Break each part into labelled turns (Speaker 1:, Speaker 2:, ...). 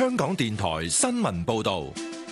Speaker 1: 香港電台新聞報道。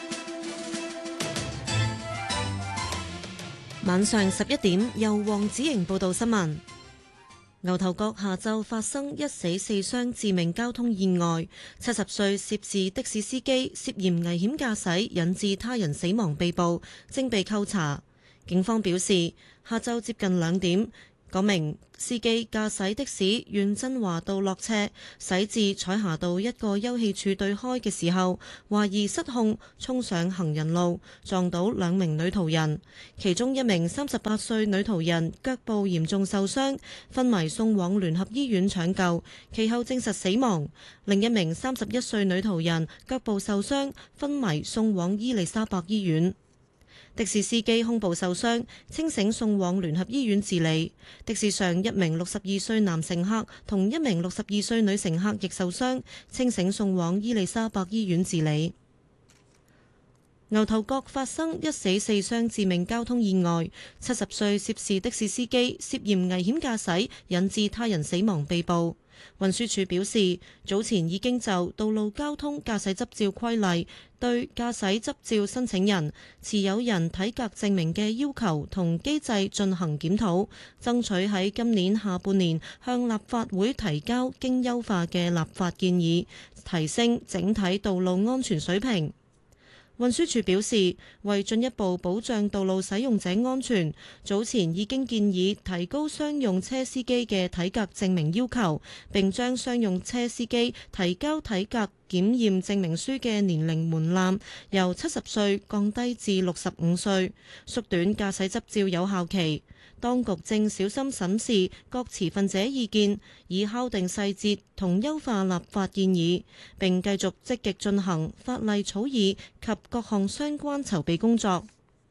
Speaker 2: 晚上11點，由黃子瑩報道新聞。牛頭角下晝發生1死4傷致命交通意外，70歲涉事的士司機涉嫌危險駕駛引致他人死亡被捕，正被扣查。警方表示，下晝接近2點，嗰名司機駕駛的士沿真華道落斜，駛至彩霞道一個休憩處對開嘅時候，懷疑失控衝上行人路，撞到2名女途人，其中1名38歲女途人腳部嚴重受傷，昏迷送往聯合醫院搶救，其後證實死亡。另1名31歲女途人腳部受傷，昏迷送往伊利沙伯醫院。的士司機胸部受傷，清醒送往聯合醫院治理。的士上1名62歲男乘客同1名62歲女乘客亦受傷，清醒送往伊利沙伯醫院治理。牛頭角發生1死4傷致命交通意外，70歲涉事的士司機涉嫌危險駕駛引致他人死亡被捕。運輸署表示，早前已經就《道路交通駕駛執照規例》對駕駛執照申請人、持有人體格證明嘅要求同機制進行檢討，爭取喺今年下半年向立法會提交經優化嘅立法建議，提升整體道路安全水平。運輸署表示，為進一步保障道路使用者安全，早前已經建議提高商用車司機嘅體格證明要求，並將商用車司機提交體格檢驗證明書嘅年齡門檻由70歲降低至65歲，縮短駕駛執照有效期。當局正小心審視各持份者意見，以敲定細節同優化立法建議，並繼續積極進行法例草擬及各項相關籌備工作。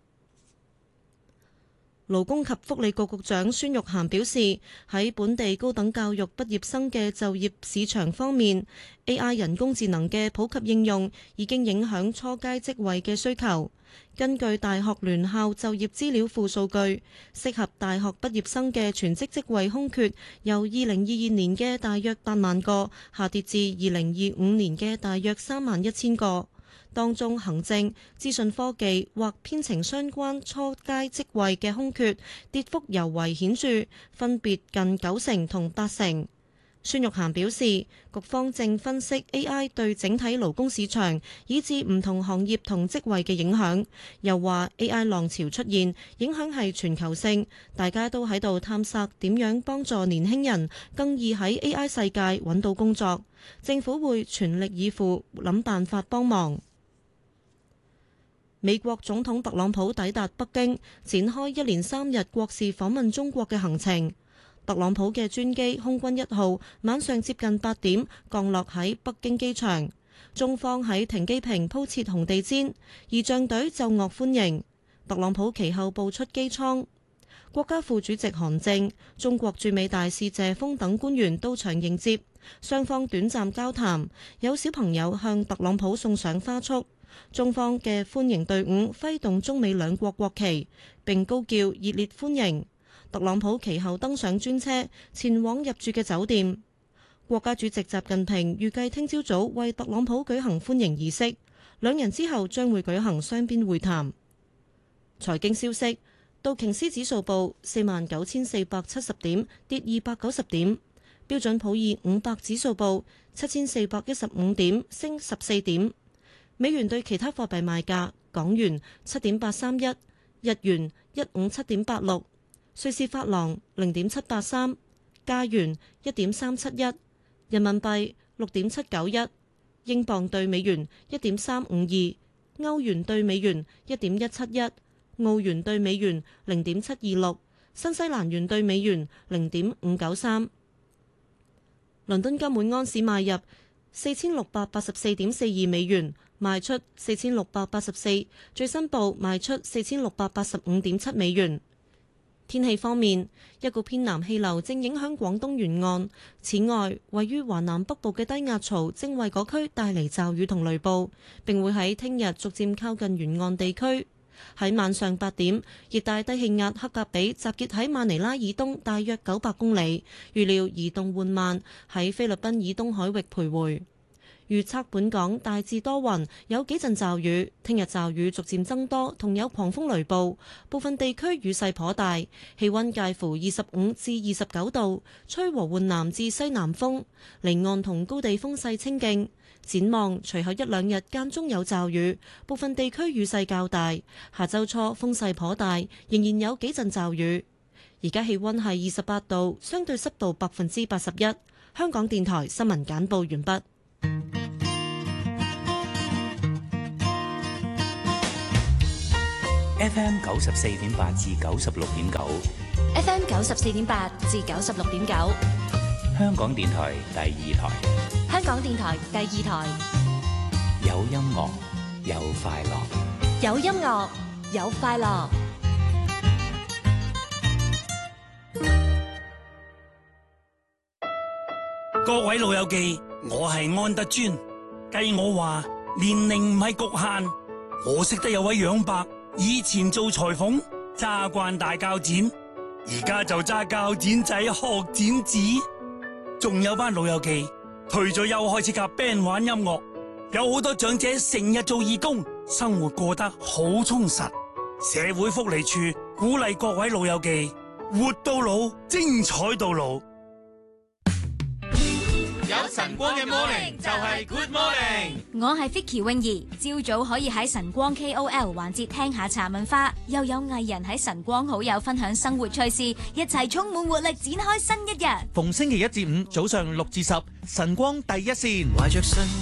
Speaker 2: 勞工及福利局局長孫玉菡表示，喺本地高等教育畢業生嘅就業市場方面， AI 人工智能嘅普及應用已經影響初階職位嘅需求。根據大學聯校就業資料庫數據，適合大學畢業生嘅全職職位空缺由2022年嘅大約8萬個下跌至2025年嘅大約31000個。當中行政、資訊科技或編程相關初階職位嘅空缺跌幅尤為顯著，分別近90%同80%。孫玉菡表示，局方正分析 AI 對整體勞工市場以至唔同行業同職位嘅影響。又話 AI 浪潮出現，影響係全球性，大家都喺度探索點樣幫助年輕人更易喺 AI 世界揾到工作。政府會全力以赴諗辦法幫忙。美國總統特朗普抵達北京，展開1連3日國事訪問中國嘅行程。特朗普嘅專機空軍1號晚上接近8點降落喺北京機場，中方喺停機坪鋪設紅地毯，儀仗隊奏樂歡迎。特朗普其後步出機艙，國家副主席韓正、中國駐美大使謝鋒等官員到場迎接，雙方短暫交談，有小朋友向特朗普送上花束。中方嘅歡迎隊伍揮動中美兩國國旗，並高叫熱烈歡迎。特朗普其後登上專車，前往入住嘅酒店。國家主席習近平預計聽朝早為特朗普舉行歡迎儀式，兩人之後將會舉行雙邊會談。財經消息，道瓊斯指數報49470點，跌290點；標準普爾500指數報7415點，升14點。美元對其他貨幣賣價：港元7.831，日元157.86。瑞士法郎0.783，加元1.371，人民幣6.791，英鎊對美元1.352，歐元對美元1.171，澳元對美元0.726，新西蘭元對美元0.593。倫敦金每安士買入4684.42美元，賣出4684，最新報賣出4685.7美元。天氣方面，一股偏南氣流正影響廣東沿岸。此外，位於華南北部嘅低壓槽正為嗰區帶嚟驟雨同雷暴，並會喺聽日逐漸靠近沿岸地區。喺晚上8點，熱帶低氣壓克格比集結喺馬尼拉以東大約900公里，預料移動緩慢，喺菲律賓以東海域徘徊。 預測本港大致多雲，有幾陣驟雨。聽日驟雨逐漸增多，同有狂風雷暴，部分地區雨勢頗大。氣溫介乎25至29度，吹和緩南至西南風，離岸同高地風勢清勁。展望隨後一兩日間中有驟雨，部分地區雨勢較大。下週初風勢頗大，仍然有幾陣驟雨。而家氣溫係28度，相對濕度81%。香港電台新聞簡報完畢。
Speaker 3: FM 94.8至96.9
Speaker 4: ，FM 94.8至96.9，
Speaker 3: 香港電台第二台，
Speaker 4: 香港電台第二台，
Speaker 3: 有音樂有快樂，
Speaker 4: 有音樂有快樂。
Speaker 5: 各位老友記，我係安德尊。計我話年齡唔係局限，我識得有位楊伯，以前做裁縫，揸慣大鉸剪，而家就揸鉸剪仔學剪紙。仲有班老友記退咗休開始夾 band 玩音樂，有好多長者成日做義工，生活過得好充實。社會福利處鼓勵各位老友記活到老，精彩到老。
Speaker 6: 有晨光嘅 morning 就係 good morning。
Speaker 4: 我係 Vicky 泳兒，朝早可以喺晨光 KOL 環節聽下茶文化，又有藝人喺晨光好友分享生活趣事，一齊充滿活力展開新一日。
Speaker 7: 逢星期一至五早上6至10，晨光第一線。
Speaker 6: 懷着信